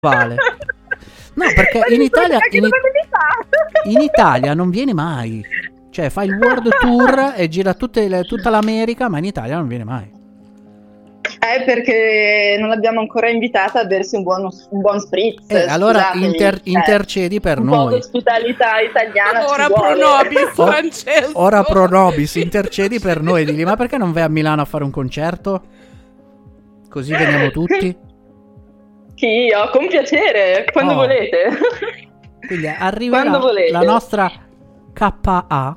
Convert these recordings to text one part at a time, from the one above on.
vale. No, perché in Italia non viene mai. Cioè, fa il World Tour e gira tutta l'America, ma in Italia non viene mai. Perché non l'abbiamo ancora invitata a bersi un buon spritz. Allora intercedi per un noi. po' di ospitalità italiana. Ora pro nobis, Francesco. Ora pro nobis, intercedi per noi. Digli, ma perché non vai a Milano a fare un concerto? Così veniamo tutti. Che io, con piacere, quando volete. Quindi arriverà la nostra KA.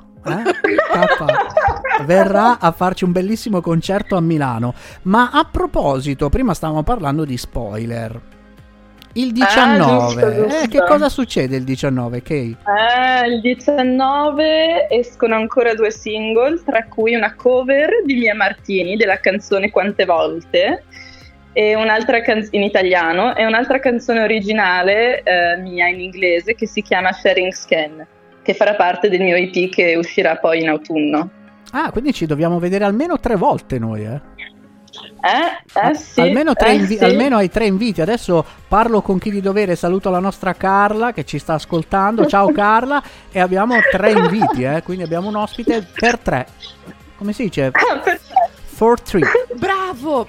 Verrà a farci un bellissimo concerto a Milano. Ma a proposito, prima stavamo parlando di spoiler. Il 19, giusto. Che cosa succede il 19, Kay? Il 19 escono ancora 2 single, tra cui una cover di Mia Martini della canzone Quante volte, e un'altra in italiano, e un'altra canzone originale mia in inglese che si chiama Sharing Scan, che farà parte del mio EP che uscirà poi in autunno. Ah, quindi ci dobbiamo vedere almeno 3 volte noi, Sì. Almeno hai 3 inviti. Adesso parlo con chi di dovere, saluto la nostra Carla che ci sta ascoltando. Ciao Carla. E abbiamo 3 inviti, quindi abbiamo un ospite per 3. Come si dice? For 3. Bravo.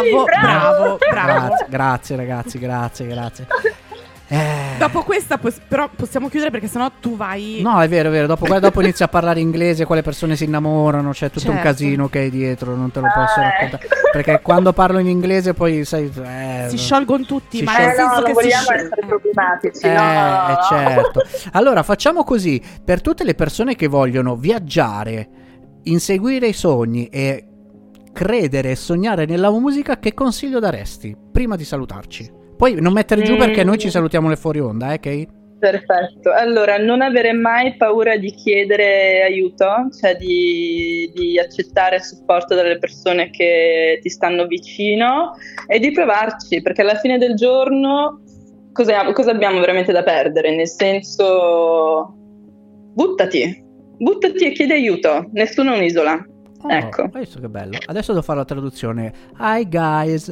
Grazie ragazzi, grazie. Dopo questa però possiamo chiudere, perché sennò tu vai. No, è vero. Dopo inizia a parlare inglese, quelle persone si innamorano, c'è tutto un casino che è dietro, non te lo posso raccontare. Perché quando parlo in inglese poi sai, si sciolgono tutti, ma nel senso che vogliamo essere problematici. Certo. Allora facciamo così: per tutte le persone che vogliono viaggiare, inseguire i sogni e credere e sognare nella musica, che consiglio daresti prima di salutarci? Poi non mettere giù, perché noi ci salutiamo le fuori onda, Kay? Perfetto. Allora, non avere mai paura di chiedere aiuto, cioè di accettare il supporto dalle persone che ti stanno vicino e di provarci, perché alla fine del giorno cosa abbiamo veramente da perdere? Nel senso, buttati e chiedi aiuto, nessuno è un'isola. Ecco. Visto che bello. Adesso devo fare la traduzione. Hi guys,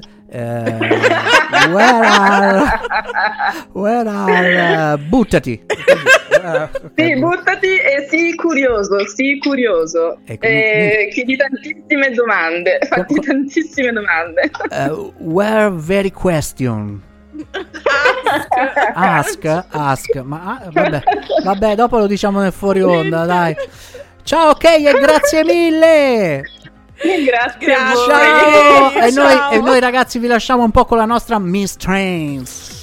where are buttati. Sì, buttati e sii curioso. Chiedi tantissime domande. Fatti tantissime domande. Where very question. Ask. Ma vabbè, dopo lo diciamo nel fuori onda, dai. Ciao Kay e grazie mille. Grazie a voi. Ciao. E noi ragazzi vi lasciamo un po' con la nostra Miss Trains.